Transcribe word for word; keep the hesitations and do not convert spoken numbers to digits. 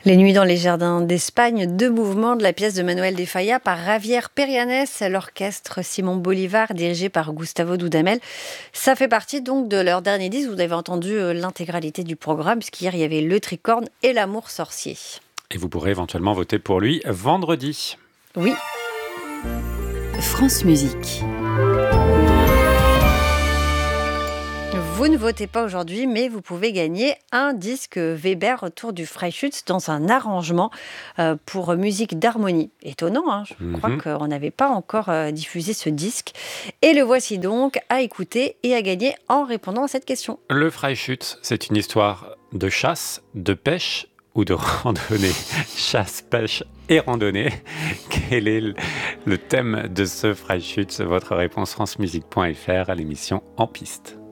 Les Nuits dans les jardins d'Espagne, deux mouvements de la pièce de Manuel de Falla par Javier Perianes, l'orchestre Simon Bolivar dirigé par Gustavo Dudamel. Ça fait partie donc de leur dernier disque. Vous avez entendu l'intégralité du programme puisqu'hier il y avait Le Tricorne et L'Amour sorcier. Et vous pourrez éventuellement voter pour lui vendredi. Oui. France Musique. Vous ne votez pas aujourd'hui, mais vous pouvez gagner un disque Weber autour du Freischütz dans un arrangement euh, pour musique d'harmonie. Étonnant, hein, je mm-hmm. crois qu'on n'avait pas encore euh, diffusé ce disque. Et le voici donc à écouter et à gagner en répondant à cette question. Le Freischütz, c'est une histoire de chasse, de pêche ou de randonnée. Chasse, pêche et randonnée. Quel est le thème de ce Freischütz ? Votre réponse francemusique point f r à l'émission En Piste.